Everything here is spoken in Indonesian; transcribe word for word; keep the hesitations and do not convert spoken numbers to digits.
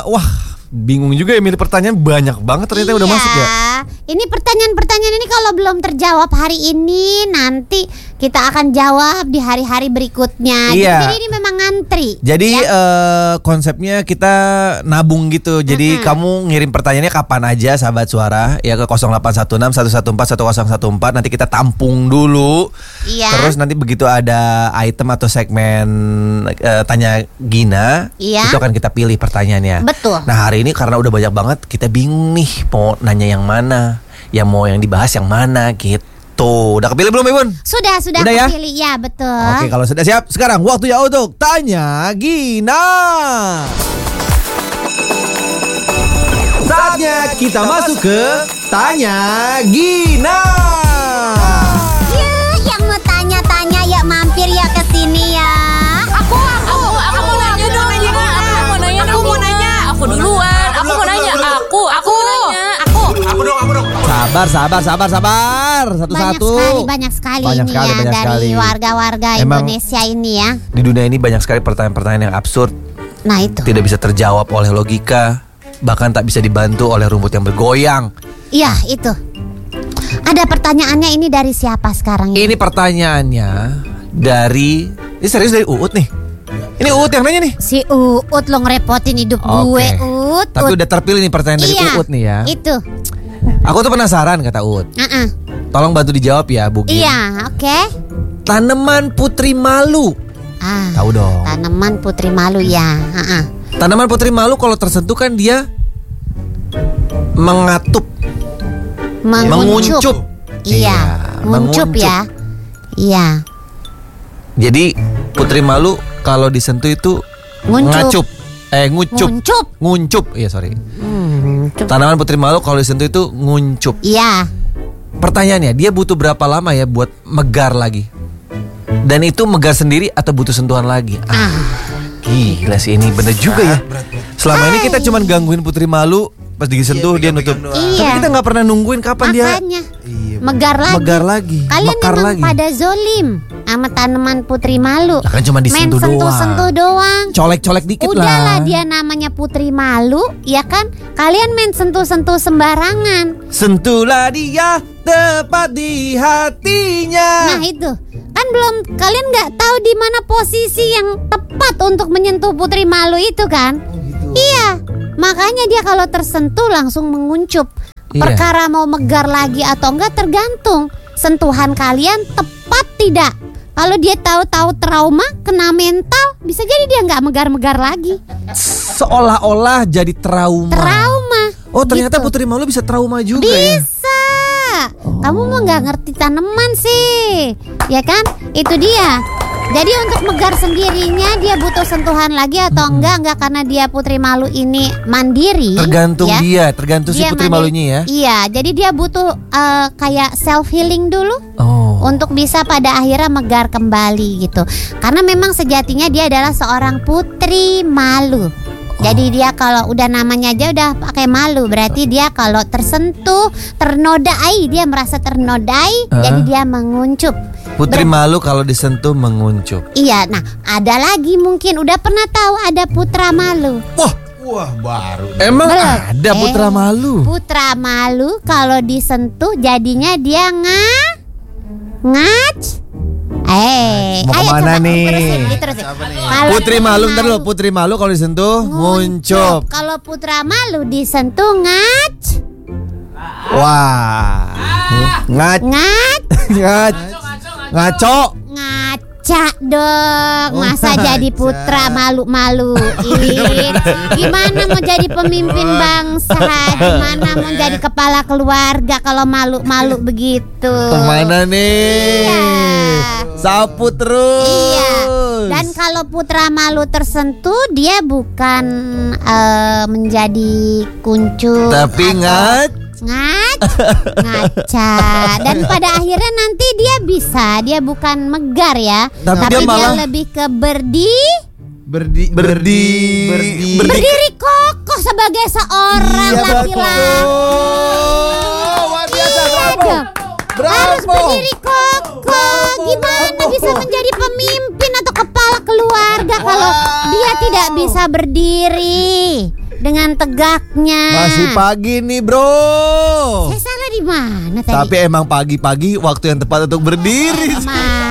wah bingung juga ya milih pertanyaan, banyak banget ternyata iya. udah masuk ya. Ini pertanyaan-pertanyaan ini kalau belum terjawab hari ini, nanti kita akan jawab di hari-hari berikutnya. Iya. Jadi ini memang ngantri. Jadi ya? uh, konsepnya kita nabung gitu. Jadi Mm-hmm. kamu ngirim pertanyaannya kapan aja sahabat suara ya ke nol delapan satu enam satu satu empat satu nol satu empat. Nanti kita tampung dulu. Iya. Terus nanti begitu ada item atau segmen uh, tanya Gina, Iya. itu akan kita pilih pertanyaannya. Betul. Nah hari ini karena udah banyak banget, kita bingung nih mau nanya yang mana, yang mau yang dibahas yang mana gitu. Udah kepilih belum Ibun? Sudah, sudah Udah ya? kepilih. Ya, betul. Oke, kalau sudah siap, sekarang waktunya untuk Tanya Gina. Saatnya kita masuk ke Tanya Gina. Ya, yang mau tanya-tanya ya mampir ya ke sini ya. Aku, aku, aku mau nanya dong. Aku mau nanya, aku mau nanya. Aku duluan. Aku mau nanya. Aku, aku mau nanya. Aku. Aku dong, aku dong. Sabar, sabar, sabar, sabar. Satu-satu. Banyak sekali, banyak sekali Banyak ini sekali, ya banyak dari sekali. warga-warga Emang- Indonesia ini ya. Di dunia ini banyak sekali pertanyaan-pertanyaan yang absurd, Nah itu. tidak bisa terjawab oleh logika, bahkan tak bisa dibantu oleh rumput yang bergoyang. Iya itu. Ada pertanyaannya ini dari siapa sekarang ya? Ini pertanyaannya dari, ini serius dari Uut nih. Ini Uut yang nanya nih. Si Uut lo ngerepotin hidup gue, Oke. Uut. Tapi Uut. udah terpilih nih pertanyaan dari Iya, Uut nih ya. Itu. Aku tuh penasaran kata Uut. Uh-uh. Tolong bantu dijawab ya Bu Gin. Iya, oke. Tanaman putri malu. Ah, Tahu dong. tanaman putri malu ya. Uh-uh. Tanaman putri malu kalau tersentuh kan dia mengatup, Menguncup. menguncup. Iya, menguncup menguncup. ya. Iya. Jadi putri malu kalau disentuh itu Nguncup. ngacup. Eh ngucup. Nguncup. Nguncup. Iya sorry. Hmm, nguncup. Tanaman putri malu kalau disentuh itu nguncup. Iya. Pertanyaannya, dia butuh berapa lama ya buat megar lagi? Dan itu megar sendiri atau butuh sentuhan lagi? Ah, gila sih ini bener juga ya. Selama ini kita cuman gangguin putri malu, pas disentuh dia nutup. Iya. Tapi kita nggak pernah nungguin kapan dia Makanya megar lagi. megar lagi, Kalian mekar memang lagi. pada zolim sama tanaman putri malu. Lah kan cuma disentuh Main sentuh-sentuh doang. Colek-colek dikit Udahlah lah. dia namanya putri malu, ya kan? Kalian main sentuh-sentuh sembarangan. Sentuhlah dia tepat di hatinya. Nah itu kan belum, kalian nggak tahu di mana posisi yang tepat untuk menyentuh putri malu itu kan? Iya, makanya dia kalau tersentuh langsung menguncup. Iya. Perkara mau megar lagi atau enggak tergantung sentuhan kalian tepat tidak. Kalau dia tahu-tahu trauma, kena mental, bisa jadi dia nggak megar-megar lagi. Seolah-olah jadi trauma. Trauma. Oh ternyata gitu. putri malu bisa trauma juga ya. Bisa. Kamu mah nggak ngerti tanaman sih, ya kan? Itu dia. Jadi untuk megar sendirinya dia butuh sentuhan lagi atau enggak? Enggak, karena dia putri malu ini mandiri. Tergantung ya. dia, tergantung si Dia putri mandiri. malunya ya. Iya, jadi dia butuh eh, kayak self healing dulu. Oh. Untuk bisa pada akhirnya megar kembali gitu. Karena memang sejatinya dia adalah seorang putri malu. Jadi dia kalau udah namanya aja udah pakai malu, berarti dia kalau tersentuh, ternodai, dia merasa ternodai, Uh. jadi dia menguncup. Putri Ber- malu kalau disentuh menguncup. Iya, nah ada lagi mungkin udah pernah tahu ada putra malu. Wah, Wah, baru. emang Belum. ada putra Eh, malu? Putra malu kalau disentuh jadinya dia nga ngac. Eh, Mau ayo kemana coba nih? terusin, diterusin. Kalau Putri malu, ntar dulu. Putri malu kalau disentuh nguncup. Kalau putra malu disentuh ngac, Wah, ngac, ngac, ngac, ngaco. ngaca dong. Oh, Masa jadi ngaca. putra malu-maluin? Gimana mau jadi pemimpin bangsa? Gimana mau jadi kepala keluarga kalau malu-malu begitu? Kemana nih? Iya. Sapu terus. Iya. Dan kalau putra malu tersentuh, dia bukan eh, menjadi kuncup, Tapi atau ngac. ngac, ngaca. Dan pada akhirnya nanti dia bisa, dia bukan megar ya, Tapi tapi, dia dia, malah- lebih ke berdi, Berdi, Berdi, berdi. berdiri kokoh sebagai seorang Iya, laki-laki. betul. Luar biasa, bravo. Iya, harus Bravo. berdiri kokoh. Gimana bisa menjadi pemimpin atau kepala keluarga kalau dia tidak bisa berdiri? dengan tegaknya. Masih pagi nih bro. Saya salah di mana tadi? Tapi emang pagi-pagi waktu yang tepat untuk berdiri. Ma-